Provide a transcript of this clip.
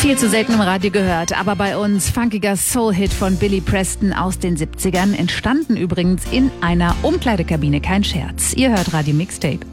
Viel zu selten im Radio gehört, aber bei uns funkiger Soul-Hit von Billy Preston aus den 70ern, entstanden übrigens in einer Umkleidekabine, kein Scherz. Ihr hört Radio Mixtape.